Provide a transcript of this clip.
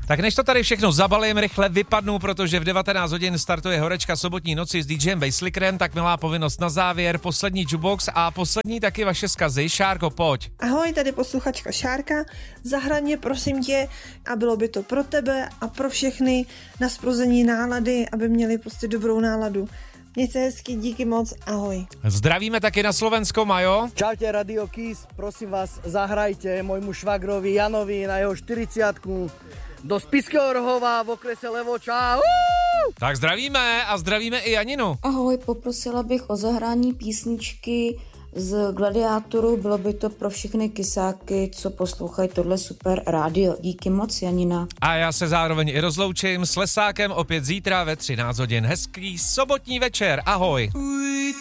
Tak než to tady všechno zabalím, rychle vypadnu, protože v 19 hodin startuje horečka sobotní noci s DJem Basslickerem, tak milá povinnost na závěr, poslední jukebox a poslední taky vaše zkazy. Šárko, pojď. Ahoj, tady posluchačka Šárka. Zahraj mě, prosím tě, a bylo by to pro tebe a pro všechny na sprození nálady, aby měli prostě dobrou náladu. Mějte se hezky, díky moc, ahoj. Zdravíme taky na Slovensko, Majo. Čaute, Radio Kiss, prosím vás, zahrajte môjmu švagrovi Janovi na jeho 40-ku do Spišského Rohova v okrese Levoča. Tak zdravíme a zdravíme i Janinu. Ahoj, poprosila bych o zahrání písničky z Gladiátoru, bylo by to pro všechny kysáky, co poslouchají tohle super rádio. Díky moc, Janina. A já se zároveň i rozloučím s Lesákem opět zítra ve 13 hodin. Hezký sobotní večer, ahoj.